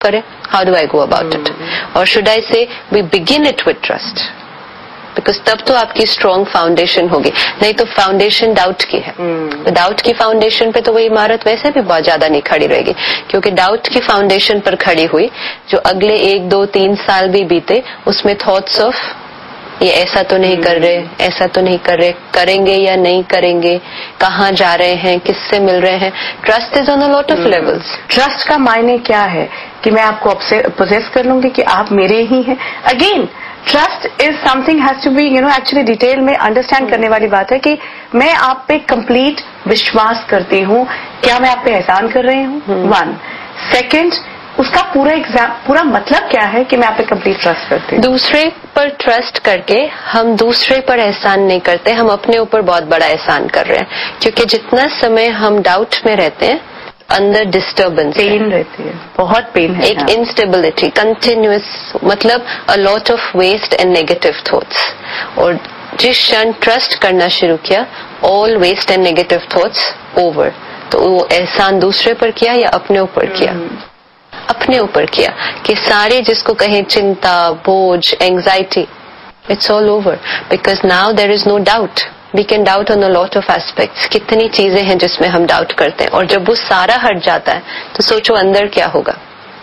करें, how do I go about it, और should I से we begin it with trust, because तब तो आपकी स्ट्रॉन्ग फाउंडेशन होगी, नहीं तो फाउंडेशन डाउट की है। डाउट की फाउंडेशन पे तो वो इमारत वैसे भी बहुत ज्यादा नहीं खड़ी रहेगी, क्योंकि डाउट की फाउंडेशन पर खड़ी हुई जो अगले 1, 2, 3 साल भी बीते उसमें थॉट्स ऑफ ये ऐसा तो नहीं कर रहे, ऐसा तो नहीं कर रहे, करेंगे या नहीं करेंगे, कहाँ जा रहे हैं, किससे मिल रहे हैं। Trust is on a lot of levels. Trust का मायने क्या है कि मैं आपको पोजेस कर लूंगी कि आप मेरे ही हैं। Again trust is something has to be actually detail में अंडरस्टैंड करने वाली बात है कि मैं आप पे कंप्लीट विश्वास करती हूँ। क्या मैं आप पे एहसान कर रही हूँ? 1 सेकेंड, उसका पूरा मतलब क्या है कि मैं आप पे कंप्लीट ट्रस्ट करती हूँ? दूसरे पर ट्रस्ट करके हम दूसरे पर एहसान नहीं करते, हम अपने ऊपर बहुत बड़ा एहसान कर रहे हैं, क्योंकि जितना समय हम डाउट में रहते हैं अंदर डिस्टर्बेंस, पेन रहती है, बहुत पेन है, एक इंस्टेबिलिटी, कंटिन्यूअस, मतलब a lot of waste and negative thoughts. और जिस क्षण ट्रस्ट करना शुरू किया, all waste and negative thoughts over. तो वो एहसान दूसरे पर किया या अपने ऊपर किया? अपने ऊपर किया कि सारे जिसको कहें चिंता, बोझ, anxiety, it's all over, because now there is no doubt. We can doubt on a lot of aspects. कितनी चीजें हैं जिसमें हम डाउट करते हैं, और जब वो सारा हट जाता है तो सोचो अंदर क्या होगा।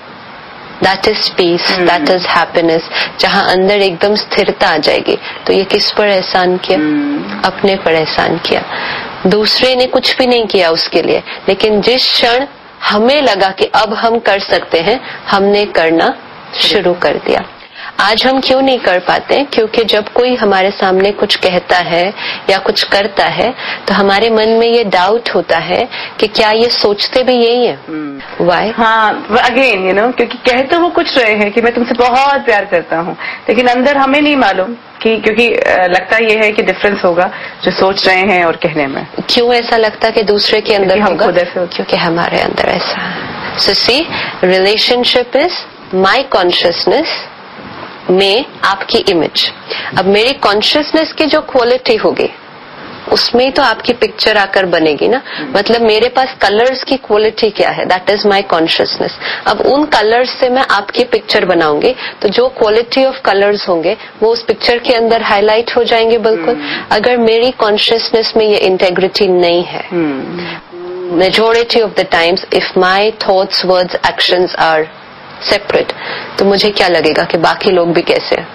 That is peace, that is happiness, जहां अंदर एकदम स्थिरता आ जाएगी। तो ये किस पर एहसान किया? अपने पर एहसान किया। दूसरे ने कुछ भी नहीं किया उसके लिए, लेकिन जिस क्षण हमें लगा कि अब हम कर सकते हैं, हमने करना शुरू कर दिया। आज हम क्यों नहीं कर पाते? क्योंकि जब कोई हमारे सामने कुछ कहता है या कुछ करता है तो हमारे मन में ये डाउट होता है कि क्या ये सोचते भी यही है? वाई? हाँ, अगेन क्योंकि कह तो वो कुछ रहे हैं कि मैं तुमसे बहुत प्यार करता हूँ, लेकिन अंदर हमें नहीं मालूम कि, क्योंकि लगता ये है कि डिफरेंस होगा जो सोच रहे हैं और कहने में। क्यों ऐसा लगता कि दूसरे के अंदर होगा? क्योंकि हमारे अंदर ऐसा है। सो सी, रिलेशनशिप इज माई कॉन्शियसनेस में आपकी इमेज। अब मेरी कॉन्शियसनेस की जो क्वालिटी होगी उसमें ही तो आपकी पिक्चर आकर बनेगी ना। मतलब मेरे पास कलर्स की क्वालिटी क्या है, दैट इज माय कॉन्शियसनेस। अब उन कलर्स से मैं आपकी पिक्चर बनाऊंगी, तो जो क्वालिटी ऑफ कलर्स होंगे वो उस पिक्चर के अंदर हाईलाइट हो जाएंगे बिल्कुल। अगर मेरी कॉन्शियसनेस में ये इंटेग्रिटी नहीं है, majority of the times if my thoughts, words, actions are separate, तो मुझे क्या लगेगा कि बाकी लोग भी कैसे हैं।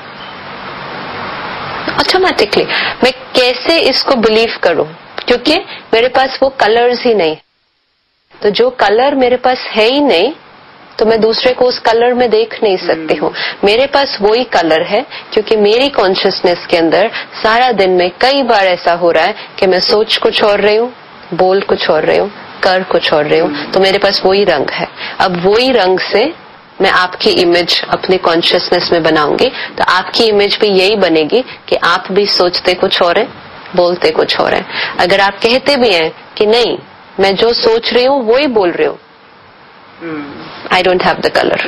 ऑटोमेटिकली मैं कैसे इसको बिलीव करूं, क्योंकि मेरे पास वो कलर्स ही नहीं। तो जो कलर मेरे पास है ही नहीं, तो मैं दूसरे को उस कलर में देख नहीं सकती हूँ। मेरे पास वही कलर है, क्योंकि मेरी कॉन्शियसनेस के अंदर सारा दिन में कई बार ऐसा हो रहा है कि मैं सोच कुछ और रही हूँ, बोल कुछ और रही हूँ, कर कुछ और रही हूँ, तो मेरे पास वही रंग है। अब वही रंग से मैं आपकी इमेज अपनी कॉन्शियसनेस में बनाऊंगी, तो आपकी इमेज भी यही बनेगी कि आप भी सोचते कुछ और हैं, बोलते कुछ और हैं। अगर आप कहते भी हैं कि नहीं, मैं जो सोच रही हूँ वो ही बोल रही हूँ, I don't have the colour,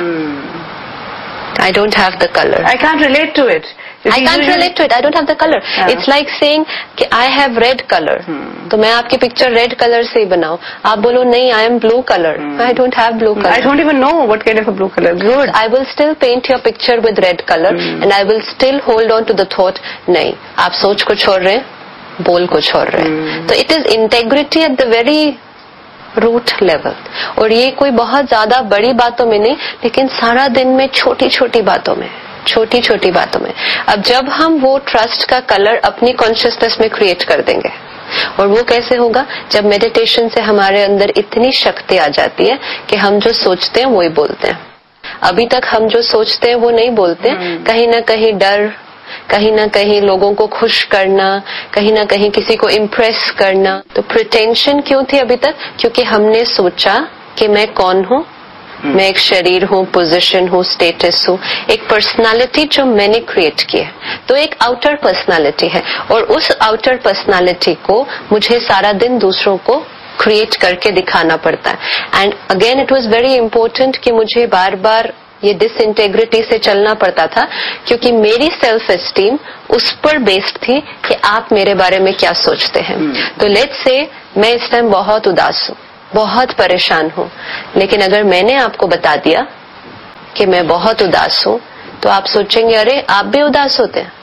I don't have the color. I can't relate to it. I can't relate to it. I don't have the color. Yeah. It's like saying कि I have red color. तो मैं आपकी picture red colour से ही बनाऊं, आप बोलो नहीं I am blue color. I don't have blue color. I don't even know what kind of a blue color. Good. I will still paint your picture with red color and I will still hold on to the thought नहीं, आप सोच कुछ और रहे, बोल कुछ और रहे। तो it is integrity at the very root level. और ये कोई बहुत ज्यादा बड़ी बातों में नहीं, लेकिन सारा दिन में छोटी छोटी बातों में, छोटी छोटी बातों में। अब जब हम वो ट्रस्ट का कलर अपनी कॉन्शियसनेस में क्रिएट कर देंगे, और वो कैसे होगा? जब मेडिटेशन से हमारे अंदर इतनी शक्ति आ जाती है कि हम जो सोचते हैं वो ही बोलते हैं। अभी तक हम जो सोचते हैं वो नहीं बोलते, कहीं ना कहीं डर, कहीं ना कहीं लोगों को खुश करना, कहीं ना कहीं किसी को इम्प्रेस करना। तो प्रिटेंशन क्यों थी अभी तक? क्योंकि हमने सोचा कि मैं कौन हूँ, मैं एक शरीर हूँ, पोजीशन हूँ, स्टेटस हूँ, एक पर्सनालिटी जो मैंने क्रिएट की है। तो एक आउटर पर्सनालिटी है, और उस आउटर पर्सनालिटी को मुझे सारा दिन दूसरों को क्रिएट करके दिखाना पड़ता है। And again it was very important कि मुझे बार बार ये डिसइंटेग्रिटी से चलना पड़ता था, क्योंकि मेरी सेल्फ एस्टीम उस पर बेस्ड थी कि आप मेरे बारे में क्या सोचते हैं। तो लेट्स से मैं इस टाइम बहुत उदास हूँ, बहुत परेशान हूँ, लेकिन अगर मैंने आपको बता दिया कि मैं बहुत उदास हूँ, तो आप सोचेंगे अरे आप भी उदास होते हैं।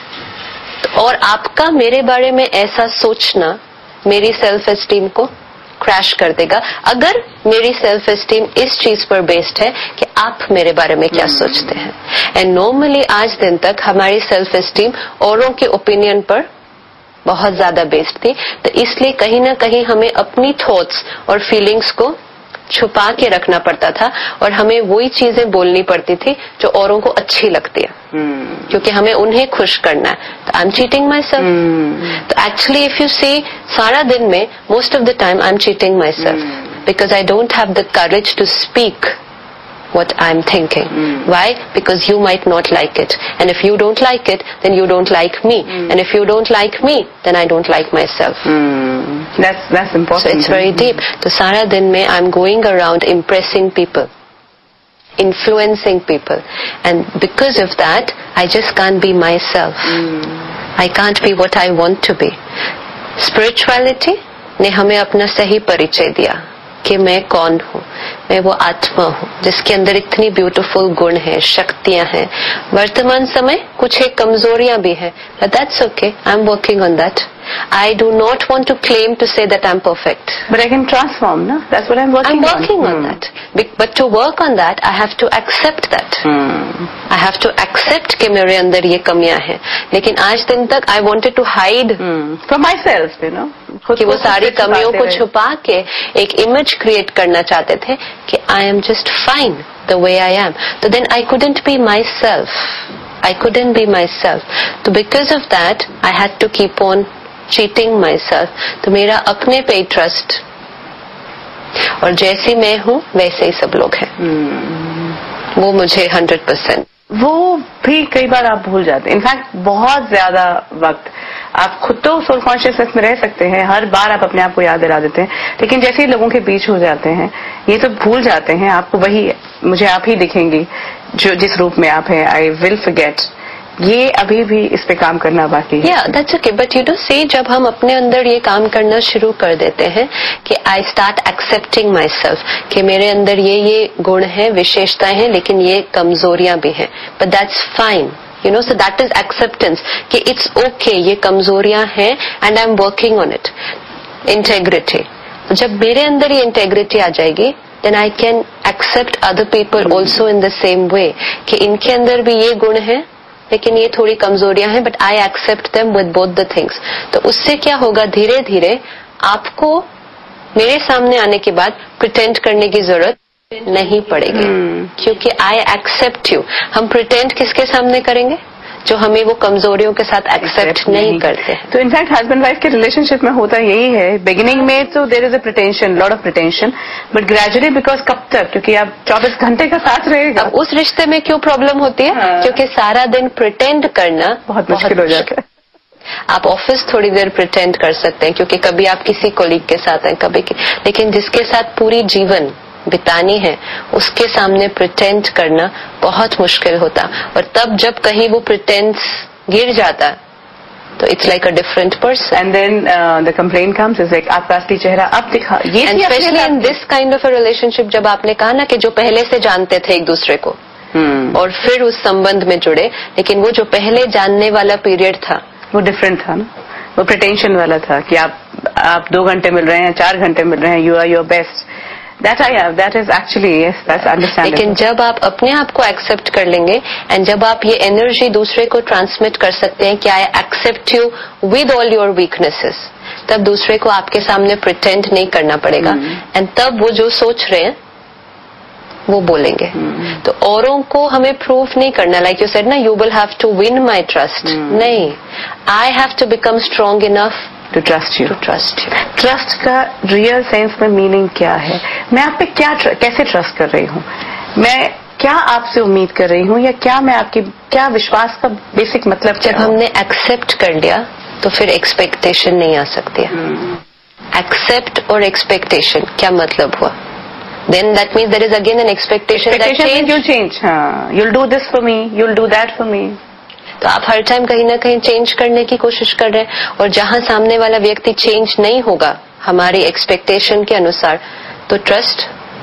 और आपका मेरे बारे में ऐसा सोचना मेरी सेल्फ एस्टीम को क्रैश कर देगा, अगर मेरी सेल्फ एस्टीम इस चीज पर बेस्ड है कि आप मेरे बारे में क्या सोचते हैं। एंड नॉर्मली आज दिन तक हमारी सेल्फ एस्टीम औरों के ओपिनियन पर बहुत ज्यादा बेस्ड थी, तो इसलिए कहीं ना कहीं हमें अपनी थॉट्स और फीलिंग्स को छुपा के रखना पड़ता था और हमें वही चीजें बोलनी पड़ती थी जो औरों को अच्छी लगती है, क्योंकि हमें उन्हें खुश करना है। तो I am cheating my self. तो एक्चुअली इफ यू सी, सारा दिन में most of the time I am cheating my self because I don't have the courage to speak what I'm thinking. Why? Because you might not like it, and if you don't like it, then you don't like me, and if you don't like me, then I don't like myself. That's important. So it's very deep. So सारा दिन में I'm going around impressing people, influencing people, and because of that I just can't be myself. I can't be what I want to be. Spirituality ने हमें अपना सही परिचय दिया कि मैं कौन हूँ। मैं वो आत्मा हूँ जिसके अंदर इतनी ब्यूटीफुल गुण है, शक्तियां हैं। वर्तमान समय कुछ एक कमजोरियां भी है, but that's okay. I'm working on that. I do not want to claim to say that I'm perfect. But I can transform, no? That's what I'm working on that. But to work on that, I have to accept that. I have to accept कि मेरे अंदर ये कमियां हैं। लेकिन आज दिन तक I wanted to hide from myself, you know. कि वो सारी कमियों को छुपा के एक इमेज क्रिएट करना चाहते थे कि I am just fine the way I am. So then I couldn't be myself. I couldn't be myself. So because of that, I had to keep on cheating myself. तो मेरा अपने पे trust, और जैसी मैं हूँ वैसे ही सब लोग हैं, वो मुझे 100%। वो भी कई बार आप भूल जाते हैं। इनफैक्ट बहुत ज्यादा वक्त आप खुद तो सोल कॉन्शियसनेस में रह सकते हैं, हर बार आप अपने आप को याद दिला देते हैं, लेकिन जैसे ही लोगों के बीच हो जाते हैं ये तो भूल जाते हैं। आपको वही, मुझे आप ही दिखेंगी जो जिस रूप में आप हैं। I will forget. ये अभी भी इस पे काम करना बाकी है। Yeah, that's okay. But you know, see, जब हम अपने अंदर ये काम करना शुरू कर देते हैं कि I start accepting myself, कि मेरे अंदर ये गुण हैं, विशेषताएं हैं, लेकिन ये कमजोरियां भी हैं, but that's fine. You know, so that is acceptance, कि it's okay, ये कमजोरियां हैं and I'm working on it. Integrity. जब मेरे अंदर ये integrity आ जाएगी, then I can accept other people also in the same way, कि इनके अंदर भी ये गुण हैं लेकिन ये थोड़ी कमजोरियां हैं, but I accept them with both the things. तो उससे क्या होगा, धीरे धीरे आपको मेरे सामने आने के बाद प्रिटेंड करने की जरूरत नहीं पड़ेगी, क्योंकि आई एक्सेप्ट यू। हम प्रिटेंड किसके सामने करेंगे? जो हमें वो कमजोरियों के साथ एक्सेप्ट नहीं करते हैं। तो इनफैक्ट हस्बैंड वाइफ के रिलेशनशिप में होता यही है, बिगिनिंग में तो there is a pretension, lot of pretension, but gradually, because कब तक, क्योंकि आप 24 घंटे का साथ रहेगा। अब उस रिश्ते में क्यों प्रॉब्लम होती है? क्योंकि सारा दिन प्रिटेंड करना बहुत मुश्किल हो जाता है। आप ऑफिस थोड़ी देर प्रिटेंड कर सकते हैं, क्योंकि कभी आप किसी कोलीग के साथ हैं, कभी लेकिन जिसके साथ पूरी जीवन बितानी है उसके सामने प्रिटेंड करना बहुत मुश्किल होता। और तब जब कहीं वो प्रिटेंस गिर जाता तो it's like a different person, and then the complaint comes, is like आपका असली चेहरा अब दिखा। ये specially in this kind of a relationship, जब आपने कहा ना कि जो पहले से जानते थे एक दूसरे को और फिर उस संबंध में जुड़े, लेकिन वो जो पहले जानने वाला पीरियड था वो डिफरेंट था ना, वो प्रिटेंशन वाला था कि आप 2 घंटे मिल रहे हैं, 4 घंटे मिल रहे हैं, you are your best. That I have. That is actually, yes, that's understandable. लेकिन जब आप अपने आप को एक्सेप्ट कर लेंगे एंड जब आप ये एनर्जी दूसरे को ट्रांसमिट कर सकते हैं कि I accept you with all your weaknesses, तब दूसरे को आपके सामने प्रिटेंड नहीं करना पड़ेगा एंड तब वो जो सोच रहे हैं वो बोलेंगे। तो औरों को हमें प्रूफ नहीं करना, लाइक यू सेड ना, you will have to win my trust. नहीं, I have to become strong enough to trust you. Trust का रियल सेंस में मीनिंग क्या है? मैं आप पे कैसे ट्रस्ट कर रही हूँ? मैं क्या आपसे उम्मीद कर रही हूँ, या क्या मैं आपकी क्या विश्वास का बेसिक मतलब? जब हमने एक्सेप्ट कर लिया तो फिर एक्सपेक्टेशन नहीं आ सकती है। एक्सेप्ट और एक्सपेक्टेशन क्या मतलब हुआ? Then that means there is again an expectation that change. You'll do this for me, you'll do that for me. तो आप हर टाइम कहीं ना कहीं चेंज करने की कोशिश कर रहे हैं, और जहां सामने वाला व्यक्ति चेंज नहीं होगा हमारी एक्सपेक्टेशन के अनुसार, तो ट्रस्ट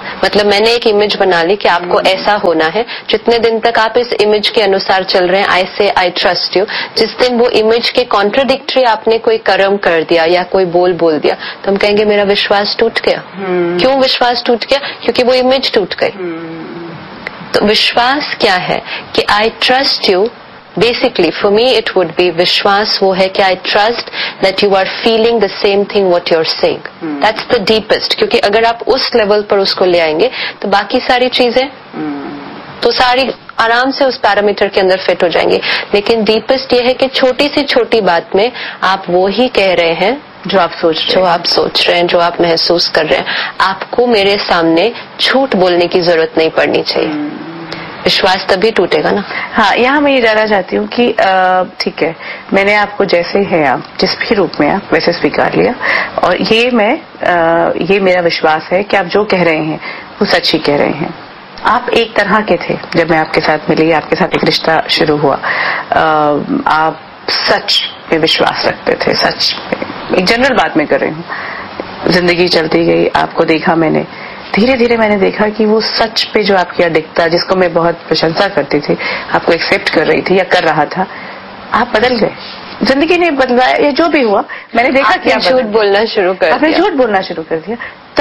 मतलब मैंने एक इमेज बना ली कि आपको ऐसा होना है, जितने दिन तक आप इस इमेज के अनुसार चल रहे हैं, आई से आई ट्रस्ट यू, जिस दिन वो इमेज के कॉन्ट्रडिक्टरी आपने कोई कर्म कर दिया या कोई बोल दिया, तो हम कहेंगे मेरा विश्वास टूट गया। क्यों विश्वास टूट गया? क्योंकि वो इमेज टूट गई। तो विश्वास क्या है? कि I trust you. Basically for me it would be, विश्वास वो है कि I trust that you are feeling the same thing what you are saying. That's the deepest. क्योंकि अगर आप उस लेवल पर उसको ले आएंगे तो बाकी सारी चीजें तो सारी आराम से उस पैरामीटर के अंदर फिट हो जाएंगे। लेकिन डीपेस्ट ये है कि छोटी सी छोटी बात में आप वो ही कह रहे हैं जो आप सोच रहे हैं, जो आप महसूस कर रहे हैं। आपको मेरे सामने झूठ बोलने की जरूरत नहीं पड़नी चाहिए। विश्वास तभी टूटेगा ना। हाँ, यहाँ मैं ये जानना चाहती हूँ कि ठीक है, मैंने आपको जैसे है आप, जिस भी रूप में आप, वैसे स्वीकार लिया, और ये मेरा विश्वास है कि आप जो कह रहे हैं वो सच ही कह रहे हैं। आप एक तरह के थे जब मैं आपके साथ मिली, आपके साथ एक रिश्ता शुरू हुआ। आप सच पे विश्वास रखते थे, सच पे। एक जनरल बात मैं कर रही हूँ। जिंदगी चलती गई, आपको देखा मैंने, धीरे धीरे मैंने देखा कि वो सच पे जो आपकी अडिगता, जिसको मैं बहुत प्रशंसा करती थी, आपको एक्सेप्ट कर रही थी या कर रहा था, आप बदल गए। जिंदगी ने बदलाया या जो भी हुआ, मैंने देखा कि झूठ बोलना शुरू कर दिया। आपने झूठ बोलना शुरू कर दिया।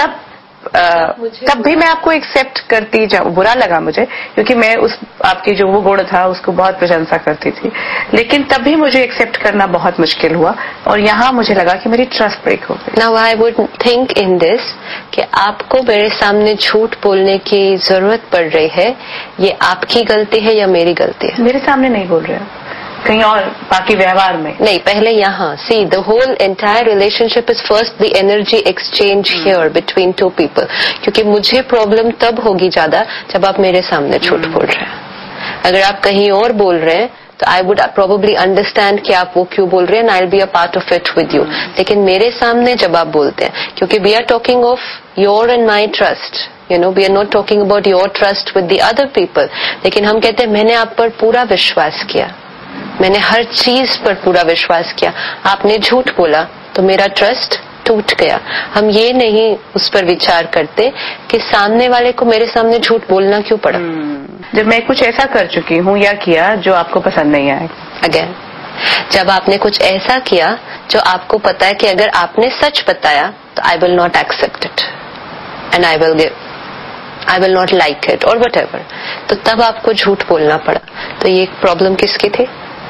तब भी मैं आपको एक्सेप्ट करती जाऊं, बुरा लगा मुझे, क्योंकि मैं उस आपकी जो वो गुण था उसको बहुत प्रशंसा करती थी, लेकिन तब भी मुझे एक्सेप्ट करना बहुत मुश्किल हुआ, और यहाँ मुझे लगा कि मेरी ट्रस्ट ब्रेक हो गई। Now I would think in this कि आपको मेरे सामने झूठ बोलने की जरूरत पड़ रही है, ये आपकी गलती है या मेरी गलती है? मेरे सामने नहीं बोल रहे हो, कहीं और बाकी व्यवहार में नहीं, पहले यहाँ see the whole entire relationship is first the energy exchange here between two people. क्योंकि मुझे प्रॉब्लम तब होगी ज्यादा जब आप मेरे सामने झूठ बोल रहे हैं। अगर आप कहीं और बोल रहे हैं तो आई वुड प्रोबेबली अंडरस्टैंड कि आप वो क्यों बोल रहे हैं, I will be a part of it with you. लेकिन मेरे सामने जब आप बोलते हैं, क्योंकि we are talking of your and my trust, you know, we are not talking about your trust with the other people, लेकिन हम कहते हैं मैंने आप पर पूरा विश्वास किया, मैंने हर चीज पर पूरा विश्वास किया, आपने झूठ बोला तो मेरा ट्रस्ट टूट गया। हम ये नहीं उस पर विचार करते कि सामने वाले को मेरे सामने झूठ बोलना क्यों पड़ा। जब मैं कुछ ऐसा कर चुकी हूँ या किया जो आपको पसंद नहीं आए, अगेन जब आपने कुछ ऐसा किया जो आपको पता है कि अगर आपने सच बताया तो I will not accept it and I will not like it और वट एवर, तो तब आपको झूठ बोलना पड़ा। तो ये प्रॉब्लम किसकी थी?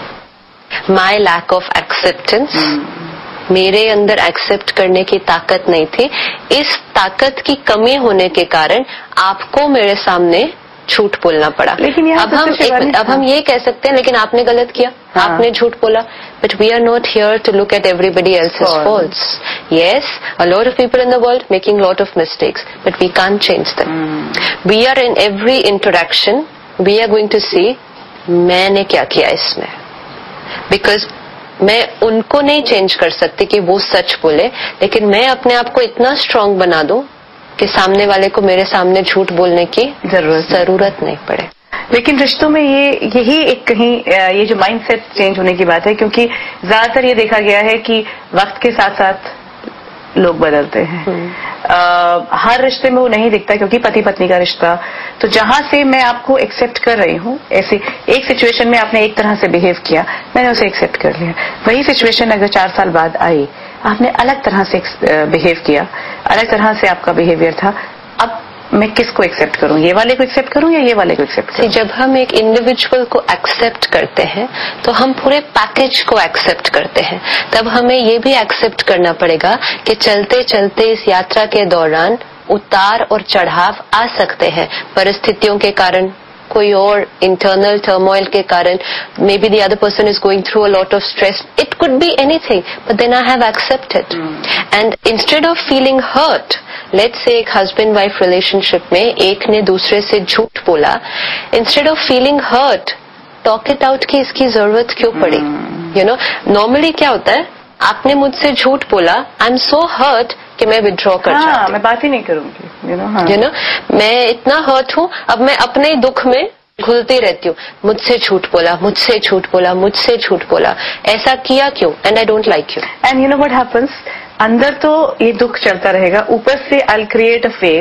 माई लैक ऑफ एक्सेप्टेंस। मेरे अंदर एक्सेप्ट करने की ताकत नहीं थी। इस ताकत की कमी होने के कारण आपको मेरे सामने झूठ बोलना पड़ा। लेकिन अब हम ये कह सकते हैं लेकिन आपने गलत किया, आपने झूठ बोला, but we are not here to look at everybody else's faults. Yes, a lot of people in the world making lot of mistakes, but we can't change them. We are in every interaction we are going to सी मैंने क्या किया इसमें, because मैं उनको नहीं change कर सकती कि वो सच बोले, लेकिन मैं अपने आप को इतना स्ट्रांग बना दूं कि सामने वाले को मेरे सामने झूठ बोलने की जरूरत नहीं पड़े। लेकिन रिश्तों में यही एक कहीं ये जो माइंडसेट चेंज होने की बात है, क्योंकि ज्यादातर ये देखा गया है कि वक्त के साथ साथ लोग बदलते हैं। हर रिश्ते में वो नहीं दिखता, क्योंकि पति पत्नी का रिश्ता, तो जहां से मैं आपको एक्सेप्ट कर रही हूँ, ऐसी एक सिचुएशन में आपने एक तरह से बिहेव किया, मैंने उसे एक्सेप्ट कर लिया। वही सिचुएशन अगर 4 साल बाद आई, आपने अलग तरह से बिहेव किया, अलग तरह से आपका बिहेवियर था, अब मैं किसको एक्सेप्ट करूं? ये वाले को एक्सेप्ट करूं या ये वाले को एक्सेप्ट करूं? जब हम एक इंडिविजुअल को एक्सेप्ट करते हैं तो हम पूरे पैकेज को एक्सेप्ट करते हैं। तब हमें ये भी एक्सेप्ट करना पड़ेगा कि चलते चलते इस यात्रा के दौरान उतार और चढ़ाव आ सकते हैं, परिस्थितियों के कारण, कोई और इंटरनल टर्मोइल के कारण, may be the other person is going through a lot of stress, it could be anything, but then I have accepted. And instead of feeling hurt, let's say एक हस्बैंड वाइफ रिलेशनशिप में एक ने दूसरे से झूठ बोला, instead of feeling hurt, talk it out कि इसकी जरूरत क्यों पड़ी। यू नो, नॉर्मली क्या होता है, आपने मुझसे झूठ बोला, आई एम सो हर्ट कि मैं विड्रॉ कर जाती हूं, मैं बात ही नहीं करूंगी। यू नो, मैं इतना हर्ट हूं, अब मैं अपने दुख में घुलती रहती हूँ, मुझसे झूठ बोला, मुझसे झूठ बोला, मुझसे झूठ बोला, ऐसा किया क्यों, and I don't like you. And you know what happens, अंदर तो ये दुख चलता रहेगा, ऊपर से I will create a face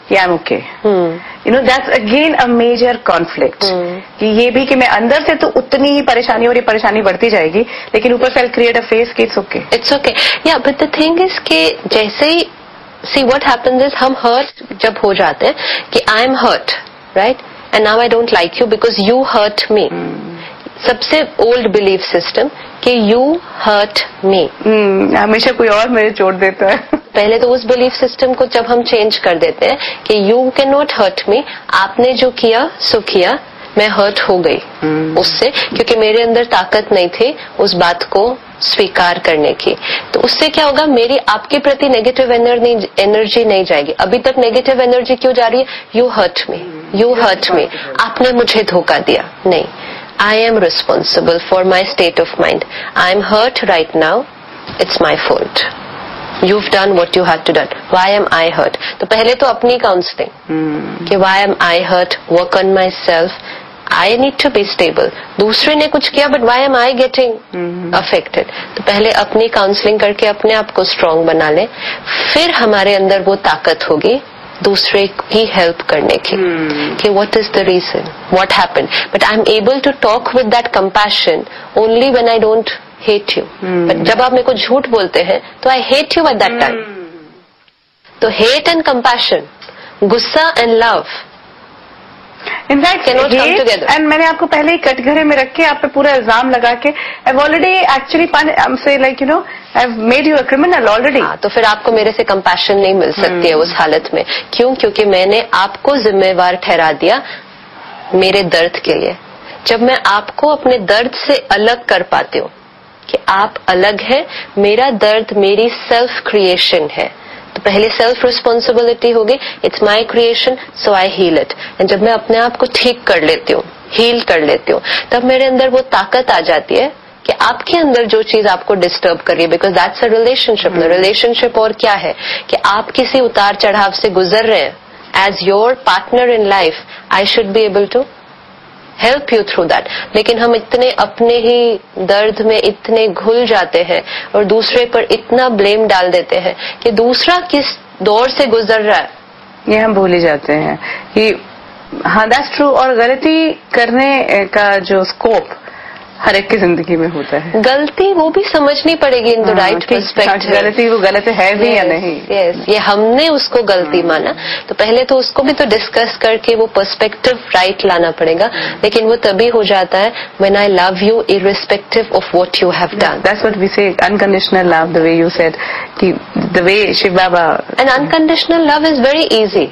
कि I am okay, you know that's again a major conflict, कि ये भी कि मैं अंदर से तो उतनी ही परेशानी और ये परेशानी बढ़ती जाएगी, लेकिन ऊपर से आई क्रिएट अ फेस कि इट्स ओके. या बट द थिंग इज कि जैसे ही सी व्हाट हैपेंस इज हम हर्ट जब हो जाते हैं कि I am hurt, right, and now I don't like you because you hurt me. सबसे ओल्ड बिलीफ सिस्टम कि यू हर्ट मी, हमेशा कोई और मेरे चोट देता है. पहले तो उस बिलीफ सिस्टम को जब हम चेंज कर देते हैं कि you can not hurt me, आपने जो किया सो किया, मैं हर्ट हो गई उससे, क्योंकि मेरे अंदर ताकत नहीं थी उस बात को स्वीकार करने की. तो उससे क्या होगा, मेरी आपके प्रति नेगेटिव एनर्जी नहीं जाएगी. अभी तक नेगेटिव एनर्जी क्यों जा रही है, you hurt me, you hurt me, आपने मुझे धोखा दिया. नहीं, I am responsible for my state of mind. I am hurt right now. It's my fault. You've done what you had to do. Why am I hurt? तो पहले तो अपनी counselling कि why am I hurt? Work on myself. I need to be stable. दूसरे ने कुछ किया but why am I getting affected? तो पहले अपनी काउंसलिंग करके अपने आप को स्ट्रांग बना ले, फिर हमारे अंदर वो ताकत होगी दूसरे की हेल्प करने की कि what is the reason, what happened. But I am able to talk with that compassion only when I don't hate you. But जब आप मेरे को झूठ बोलते हैं तो I hate you at that time. तो हेट एंड कंपैशन, गुस्सा एंड लव, इनफैक्ट एंड मैंने आपको पहले ही कटघरे में रख के आप पे पूरा इल्जाम लगा के आई ऑलरेडी एक्चुअली से like you know I have made you a criminal already. तो फिर आपको मेरे से कंपैशन नहीं मिल सकती है उस हालत में. क्यों? क्योंकि मैंने आपको जिम्मेवार ठहरा दिया मेरे दर्द के लिए. जब मैं आपको अपने दर्द से अलग कर पाती हूँ कि आप अलग है, मेरा दर्द मेरी सेल्फ क्रिएशन है, तो पहले सेल्फ रिस्पॉन्सिबिलिटी होगी, it's my creation so I heal it. And जब मैं अपने आप को ठीक कर लेती हूँ, हील कर लेती हूँ, तब मेरे अंदर वो ताकत आ जाती है कि आपके अंदर जो चीज आपको डिस्टर्ब कर रही है, because that's a relationship. Relationship और क्या है कि आप किसी उतार चढ़ाव से गुजर रहे हैं. As your partner in life I should be able to help you through that. लेकिन हम इतने अपने ही दर्द में इतने घुल जाते हैं और दूसरे पर इतना ब्लेम डाल देते हैं कि दूसरा किस दौर से गुजर रहा है ये हम भूल ही जाते हैं कि हाँ दैट्स ट्रू. और गलती करने का जो स्कोप हर एक की जिंदगी में होता है. गलती वो भी समझनी पड़ेगी इन द राइट पर्सपेक्टिव. गलती वो गलत है भी या नहीं. यस, ये हमने उसको गलती माना, तो पहले तो उसको भी तो डिस्कस करके वो पर्सपेक्टिव राइट लाना पड़ेगा. लेकिन वो तभी हो जाता है when I love you irrespective of what you have done. That's what we से, unconditional love, the way you said कि the way Shiv Baba. And unconditional love is very easy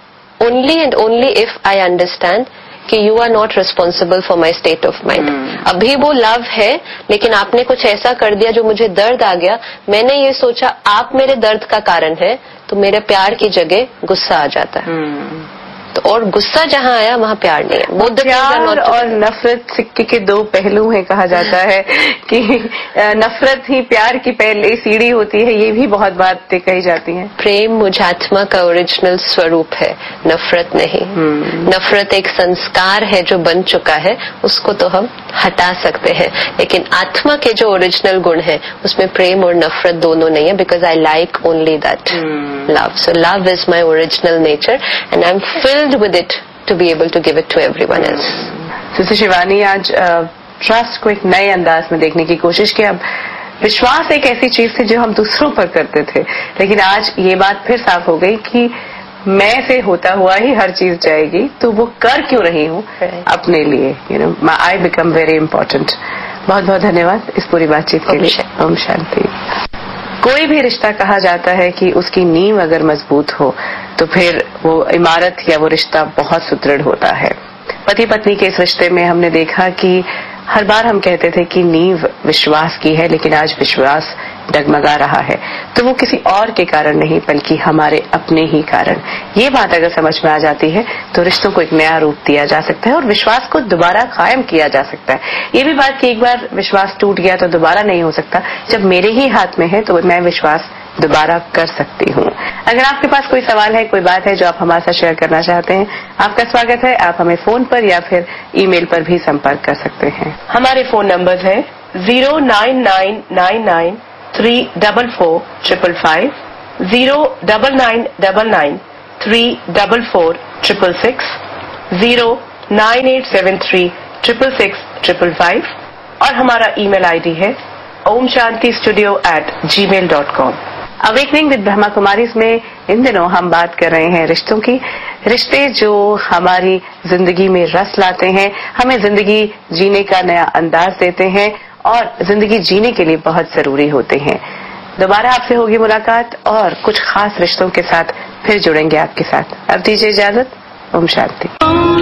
only and only if I understand कि you are not responsible for my state of mind. अभी वो love है, लेकिन आपने कुछ ऐसा कर दिया जो मुझे दर्द आ गया. मैंने ये सोचा आप मेरे दर्द का कारण है, तो मेरे प्यार की जगह गुस्सा आ जाता है. तो और गुस्सा जहाँ आया वहाँ प्यार नहीं है. वो प्यार और नफरत सिक्के के दो पहलू हैं. कहा जाता है कि नफरत ही प्यार की पहली सीढ़ी होती है. ये भी बहुत बातें कही जाती हैं. प्रेम मुझात्मा का ओरिजिनल स्वरूप है, नफरत नहीं. नफरत एक संस्कार है जो बन चुका है, उसको तो हम हटा सकते हैं, लेकिन आत्मा के जो ओरिजिनल गुण है उसमें प्रेम और नफरत दोनों नहीं है. Because I like only that love. So love is my original nature and I am filled with it to be able to give it to everyone else. Sister Shivani, आज ट्रस्ट को एक नए अंदाज में देखने की कोशिश की. अब विश्वास एक ऐसी चीज थी जो हम दूसरों पर करते थे, लेकिन आज ये बात फिर साफ हो गई कि मैं से होता हुआ ही हर चीज जाएगी, तो वो कर क्यों रही हूँ अपने लिए. You know, I become very important. बहुत बहुत धन्यवाद इस पूरी बातचीत के लिए. ओम शांति. कोई भी रिश्ता कहा जाता है कि उसकी नींव अगर मजबूत हो तो फिर वो इमारत या वो रिश्ता बहुत सुदृढ़ होता है. पति पत्नी के इस रिश्ते में हमने देखा कि हर बार हम कहते थे कि नींव विश्वास की है, लेकिन आज विश्वास डगमगा रहा है. तो वो किसी और के कारण नहीं, बल्कि हमारे अपने ही कारण. ये बात अगर समझ में आ जाती है तो रिश्तों को एक नया रूप दिया जा सकता है और विश्वास को दोबारा कायम किया जा सकता है. ये भी बात कि एक बार विश्वास टूट गया तो दोबारा नहीं हो सकता. जब मेरे ही हाथ में है तो मैं विश्वास दोबारा कर सकती हूँ. अगर आपके पास कोई सवाल है, कोई बात है जो आप हमारे साथ शेयर करना चाहते हैं, आपका स्वागत है. आप हमें फोन पर या फिर ईमेल पर भी संपर्क कर सकते हैं. हमारे फोन नंबर है 09999344555, 09999 09873 09873 और हमारा ईमेल आईडी है omshantistudio@gmail.com। Awakening with Brahma Kumari में इन दिनों हम बात कर रहे हैं रिश्तों की। रिश्ते जो हमारी जिंदगी में रस लाते हैं, हमें जिंदगी जीने का नया अंदाज देते हैं और जिंदगी जीने के लिए बहुत जरूरी होते हैं। दोबारा आपसे होगी मुलाकात और कुछ खास रिश्तों के साथ फिर जुड़ेंगे आपके साथ। अब दीजिए इजाजत। ओम शांति।